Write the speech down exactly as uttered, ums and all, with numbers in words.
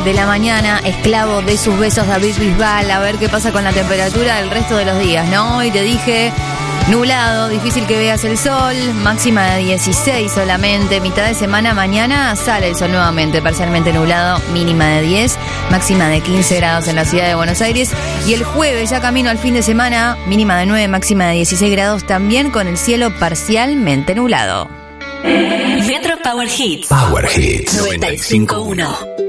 de la mañana, esclavo de sus besos, David Bisbal. A ver qué pasa con la temperatura el resto de los días, ¿no? Hoy te dije nublado, difícil que veas el sol, máxima de dieciséis solamente. Mitad de semana mañana sale el sol nuevamente, parcialmente nublado, mínima de diez, máxima de quince grados en la ciudad de Buenos Aires. Y el jueves, ya camino al fin de semana, mínima de nueve, máxima de dieciséis grados, también con el cielo parcialmente nublado. Metro Power Hits. Power Hits noventa y cinco punto uno.